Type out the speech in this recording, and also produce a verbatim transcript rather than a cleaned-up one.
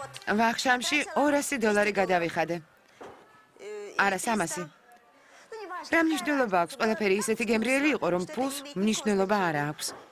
ვახშამში ორასი დოლარი გადავიხადე. არა, სამასი. რა მნიშვნელობა აქვს? ყველაფერი ისეთი გემრიელი იყო, რომ ფულს მნიშვნელობა არ აქვს.